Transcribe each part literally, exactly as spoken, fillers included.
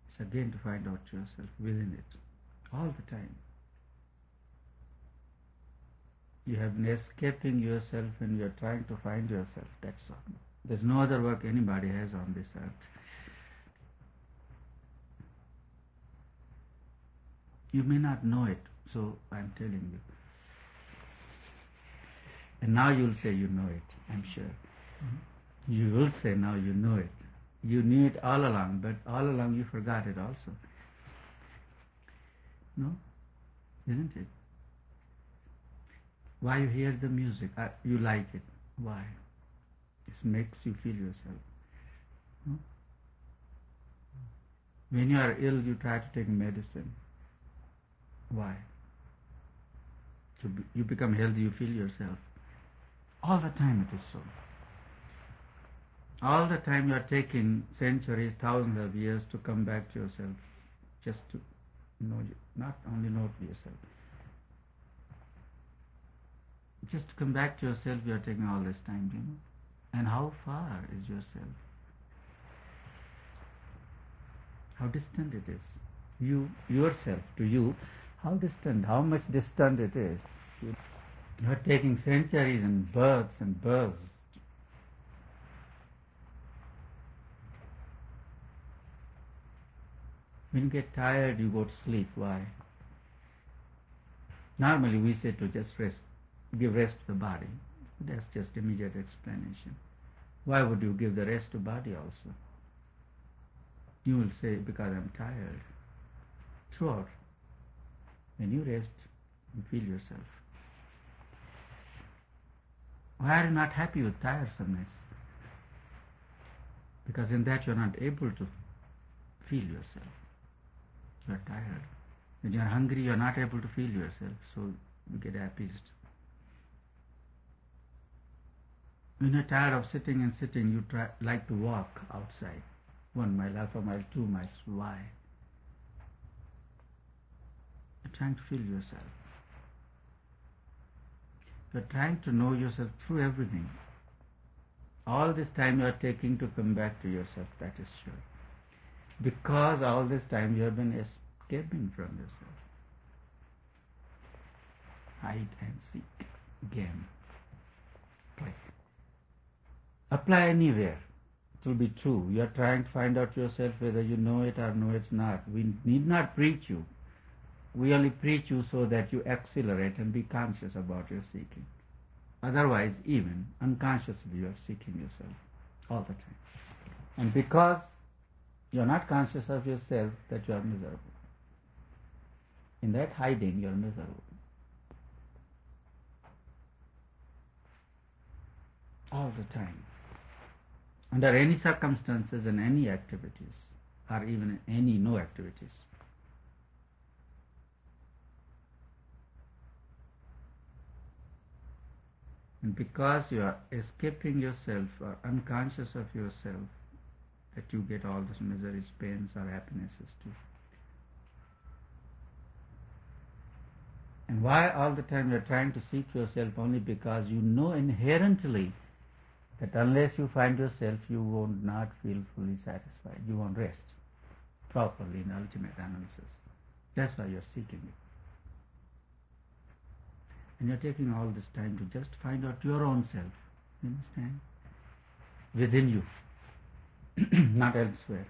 It's again to find out yourself within it, all the time. You have been escaping yourself and you are trying to find yourself, that's all. There's no other work anybody has on this earth. You may not know it, so I'm telling you. And now you'll say you know it, I'm sure. Mm-hmm. You will say now you know it. You knew it all along, but all along you forgot it also. No? Isn't it? Why you hear the music? Uh, you like it. Why? It makes you feel yourself. No? When you are ill, you try to take medicine. Why? To be, you become healthy, you feel yourself. All the time it is so. All the time you are taking centuries, thousands of years to come back to yourself, just to know you, not only know yourself. Just to come back to yourself, you are taking all this time, you know. And how far is yourself? How distant it is. You, yourself, to you, how distant, how much distant it is. You are taking centuries and births and births. When you get tired, you go to sleep. Why? Normally we say to just rest, give rest to the body. That's just immediate explanation. Why would you give the rest to body also? You will say, because I'm tired. Throughout, when you rest, you feel yourself. Why are you not happy with tiresomeness? Because in that you are not able to feel yourself. You are tired. When you are hungry, you are not able to feel yourself, so you get appeased. When you are tired of sitting and sitting, you try, like to walk outside. One mile, half a mile, two miles. Why? You are trying to feel yourself. You are trying to know yourself through everything. All this time you are taking to come back to yourself, that is sure. Because all this time you have been escaping from yourself. Hide and seek game. Play. Apply anywhere. It will be true. You are trying to find out yourself whether you know it or know it's not. We need not preach you. We only preach you so that you accelerate and be conscious about your seeking. Otherwise, even unconsciously you are seeking yourself all the time. And because you are not conscious of yourself, that you are miserable. In that hiding, you are miserable. All the time. Under any circumstances and any activities, or even any no activities. And because you are escaping yourself or unconscious of yourself, that you get all these miseries, pains, or happinesses too. And why all the time you are trying to seek yourself? Only because you know inherently that unless you find yourself, you will not feel fully satisfied. You won't rest properly in ultimate analysis. That's why you're seeking it. And you're taking all this time to just find out your own self. You understand? Within you. Not elsewhere.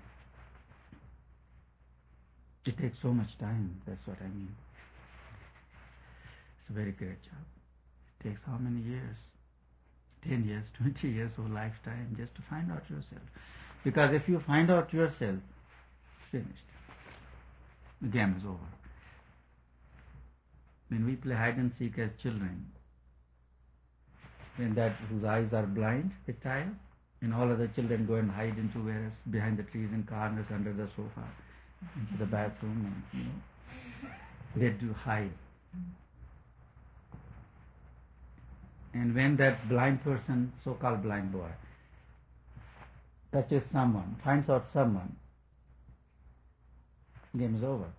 It takes so much time, that's what I mean. It's a very great job. It takes how many years? ten years, twenty years of lifetime just to find out yourself. Because if you find out yourself, it's finished. The game is over. When we play hide and seek as children, when that whose eyes are blind, they tire, and all other children go and hide into whereas behind the trees and corners, under the sofa, into the bathroom, and you know, they do hide. And when that blind person, so-called blind boy, touches someone, finds out someone, game is over.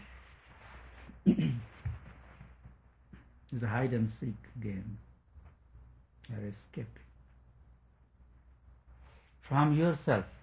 It's a hide and seek game. You are escaping from yourself.